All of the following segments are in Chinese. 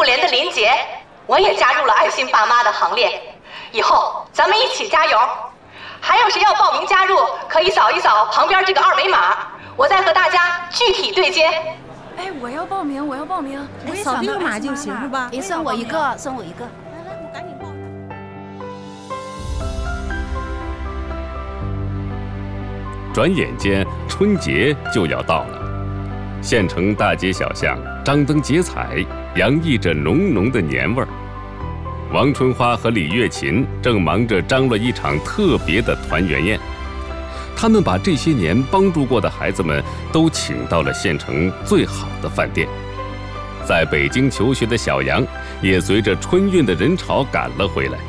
联的林杰，我也加入了爱心爸妈的行列。以后咱们一起加油！还有谁要报名加入，可以扫一扫旁边这个2维码，我再和大家具体对接。 哎，我要报名，我要报名， 我也扫这个码就行是吧？ 送我一个，送我一个。 来，我赶紧报。 转眼间，春节就要到了，县城大街小巷张灯结彩，洋溢着浓浓的年味儿。王春花和李月琴正忙着张罗一场特别的团圆宴。他们把这些年帮助过的孩子们都请到了县城最好的饭店。在北京求学的小杨也随着春运的人潮赶了回来。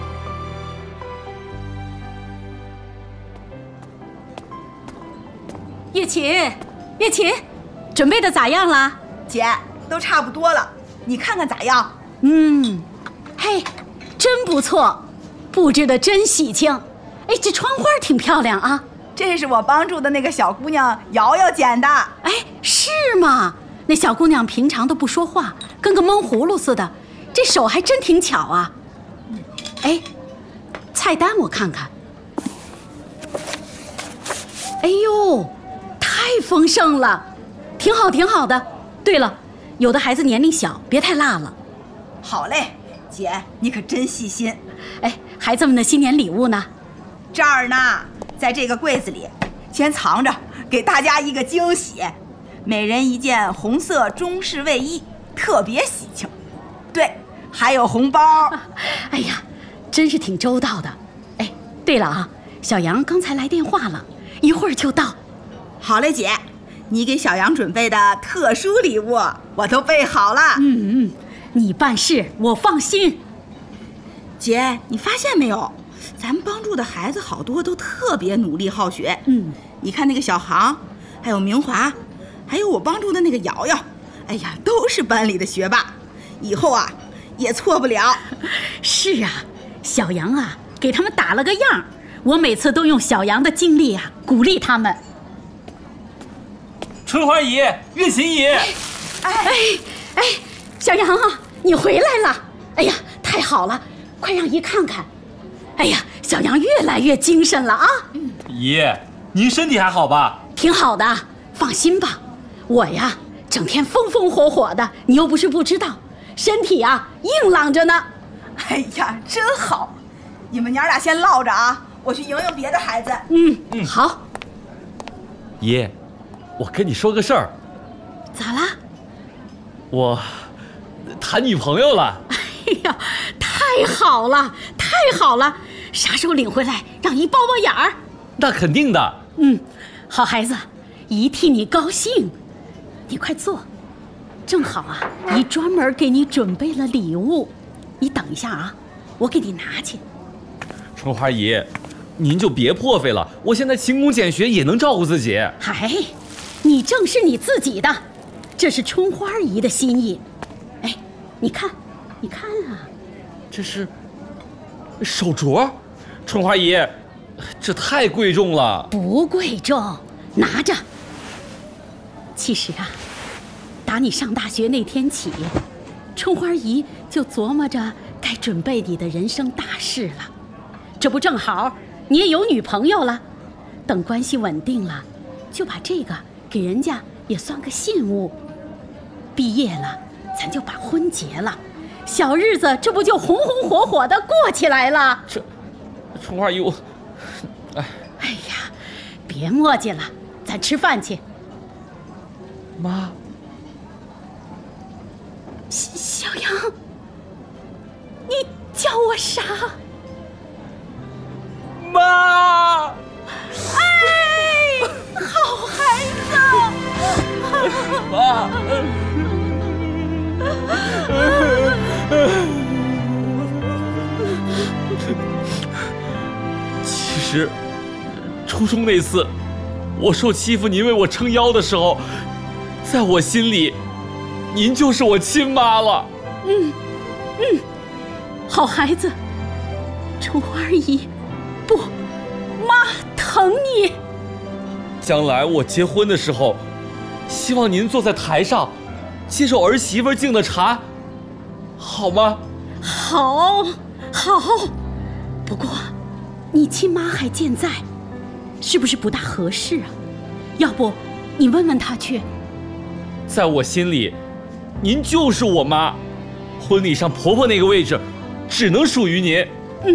月琴，月琴，准备的咋样了？ 姐，都差不多了，你看看咋样？ 嘿，真不错，布置的真喜庆。哎，这窗花挺漂亮啊。 这是我帮助的那个小姑娘瑶瑶剪的。 哎，是吗？那小姑娘平常都不说话，跟个闷葫芦似的，这手还真挺巧啊。哎，菜单我看看。哎呦，太丰盛了，挺好挺好的。对了，有的孩子年龄小，别太辣了。 好嘞，姐，你可真细心。 哎，孩子们的新年礼物呢？ 这儿呢，在这个柜子里，先藏着，给大家一个惊喜。每人一件红色中式卫衣，特别喜庆。对，还有红包。 哎呀，真是挺周到的。哎，对了啊，小杨刚才来电话了，一会儿就到。 好嘞，姐，你给小杨准备的特殊礼物我都备好了。 你办事我放心。 姐，你发现没有，咱们帮助的孩子好多都特别努力好学。你看那个小航，还有明华，还有我帮助的那个瑶瑶，哎呀，都是班里的学霸，以后啊也错不了。 是啊，小杨啊给他们打了个样，我每次都用小杨的经历啊鼓励他们。 春花姨，月琴姨。 哎，小杨啊，你回来了！哎呀，太好了，快让姨看看。哎呀，小杨越来越精神了啊！ 姨，您身体还好吧？ 挺好的，放心吧。我呀，整天风风火火的，你又不是不知道，身体啊硬朗着呢。 哎呀，真好！你们娘俩先唠着啊，我去迎迎别的孩子。 好。 姨，我跟你说个事儿。 咋啦？ 我谈女朋友了。 哎呀，太好了，太好了！啥时候领回来，让姨包包眼儿？ 那肯定的。 好孩子，姨替你高兴。你快坐，正好啊，姨专门给你准备了礼物。你等一下啊，我给你拿去。 春花姨，您就别破费了，我现在勤工俭学也能照顾自己。 嗨，你正是你自己的，这是春花姨的心意。哎，你看啊， 这是手镯。春花姨，这太贵重了。 不贵重，拿着。其实啊，打你上大学那天起，春花姨就琢磨着该准备你的人生大事了。这不正好你也有女朋友了，等关系稳定了，就把这个给人家也算个信物。毕业了，咱就把婚结了，小日子这不就红红火火的过起来了？ 春花姨，我， 哎呀，别磨叽了，咱吃饭去。 妈， 小杨，你叫我啥？ 妈！ 哎，好孩子！ 妈！其实，初中那次，我受欺负，您为我撑腰的时候，在我心里，您就是我亲妈了。 好孩子，春花姨，不，妈疼你。 将来我结婚的时候，希望您坐在台上，接受儿媳妇敬的茶， 好吗？ 好，好。不过，你亲妈还健在，是不是不大合适啊？要不，你问问她去。 在我心里，您就是我妈，婚礼上婆婆那个位置，只能属于您。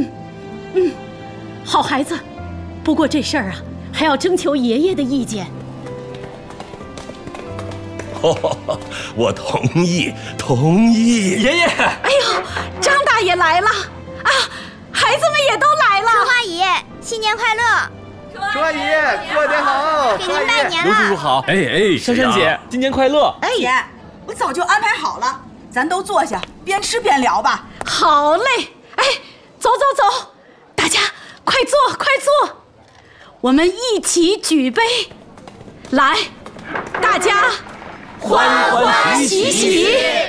好孩子。不过这事儿啊，还要征求爷爷的意见。 我同意，同意。 爷爷， 哎呦，张大爷来了啊！孩子们也都来了。 春花姨，新年快乐！ 春花姨，过年好！ 给您拜年刘叔叔了。 好。 哎， 珊珊姐，新年快乐！ 哎，姐，我早就安排好了，咱都坐下，边吃边聊吧。 好嘞，哎，走走走，大家快坐快坐，我们一起举杯，来，大家欢欢喜喜。